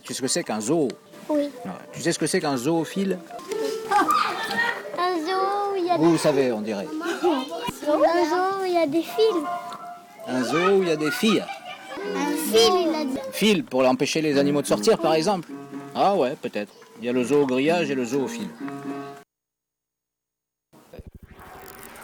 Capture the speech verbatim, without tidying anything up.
Tu sais ce que c'est qu'un zoo? Oui. Ouais. Tu sais ce que c'est qu'un zoophile? Un zoo où il y a Vous, vous savez, on dirait. des... Un zoo où il y a des fils. Un zoo où il y a des filles. Un fil, il a dit. Fil pour empêcher les animaux de sortir, par exemple. Ah ouais, peut-être. Il y a le zoo au grillage et le zoo au fil.